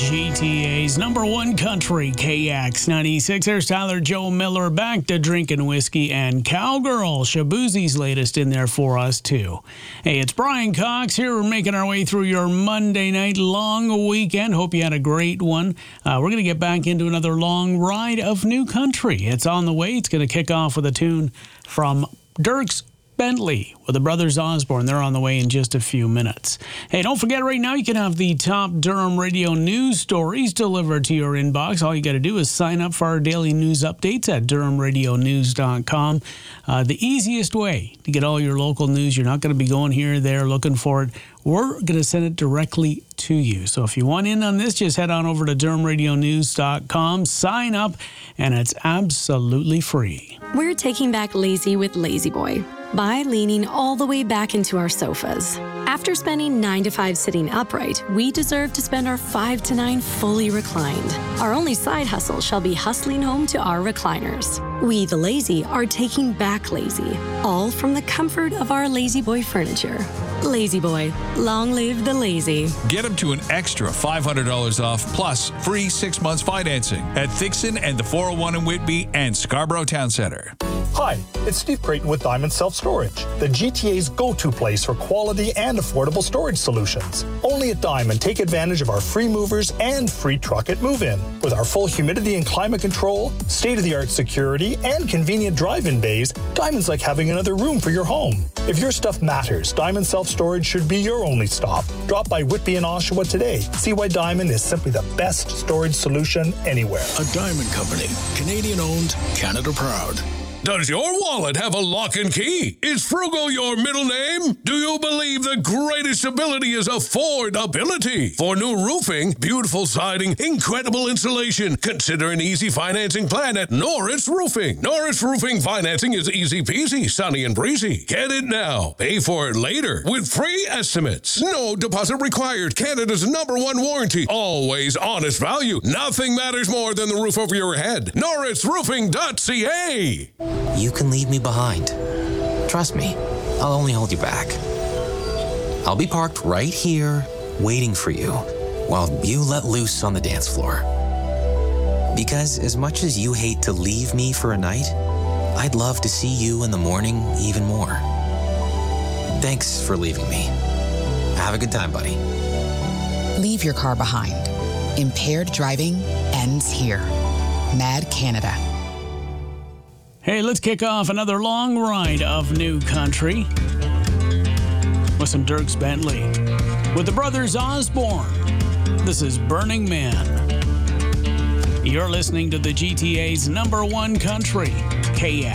GTA's number one country, KX96. There's Tyler Joe Miller back to drinking whiskey and cowgirl. Shaboozie's latest in there for us, too. Hey, it's Brian Cox here. We're making our way through your Monday night long weekend. Hope you had a great one. We're going to get back into another long ride of new country. It's on the way. It's going to kick off with a tune from Dierks Bentley with the Brothers Osborne. They're on the way in just a few minutes. Hey, don't forget, right now you can have the top Durham radio news stories delivered to your inbox. All you got to do is sign up for our daily news updates at durhamradionews.com. The easiest way to get all your local news. You're not going to be going here or there looking for it. We're going to send it directly to you. So if you want in on this, just head on over to durhamradionews.com, sign up, and it's absolutely free. We're taking back lazy with La-Z-Boy by leaning all the way back into our sofas. After spending 9 to 5 sitting upright, we deserve to spend our 5 to 9 fully reclined. Our only side hustle shall be hustling home to our recliners. We, the lazy, are taking back lazy, all from the comfort of our La-Z-Boy furniture. La-Z-Boy, long live the lazy. Get up to an extra $500 off plus free 6 months financing at Thixon and the 401 in Whitby and Scarborough Town Centre. Hi, it's Steve Creighton with Diamond Self-Storage, the GTA's go-to place for quality and affordable storage solutions. Only at Diamond, take advantage of our free movers and free truck at move-in. With our full humidity and climate control, state-of-the-art security, and convenient drive-in bays, Diamond's like having another room for your home. If your stuff matters, Diamond Self-Storage should be your only stop. Drop by Whitby and Oshawa today. See why Diamond is simply the best storage solution anywhere. A Diamond Company, Canadian-owned, Canada proud. Does your wallet have a lock and key? Is Frugal your middle name? Do you believe the greatest ability is affordability? For new roofing, beautiful siding, incredible insulation, consider an easy financing plan at Norris Roofing. Norris Roofing financing is easy peasy, sunny and breezy. Get it now. Pay for it later with free estimates. No deposit required. Canada's #1 warranty. Always honest value. Nothing matters more than the roof over your head. NorrisRoofing.ca. You can leave me behind. Trust me, I'll only hold you back. I'll be parked right here, waiting for you, while you let loose on the dance floor. Because as much as you hate to leave me for a night, I'd love to see you in the morning even more. Thanks for leaving me. Have a good time, buddy. Leave your car behind. Impaired driving ends here. Mad Canada. Hey, let's kick off another long ride of new country with some Dierks Bentley. With the Brothers Osborne, this is Burning Man. You're listening to the GTA's #1 country, KX.